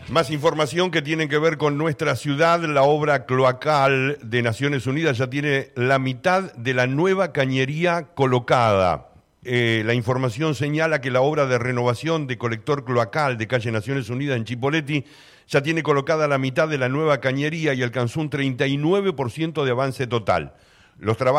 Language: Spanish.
Más información que tiene que ver con nuestra ciudad. La obra cloacal de Naciones Unidas ya tiene la mitad de la nueva cañería colocada. La información señala que la obra de renovación de colector cloacal de calle Naciones Unidas en Chipoleti ya tiene colocada la mitad de la nueva cañería y alcanzó un 39% de avance total. Los trabajos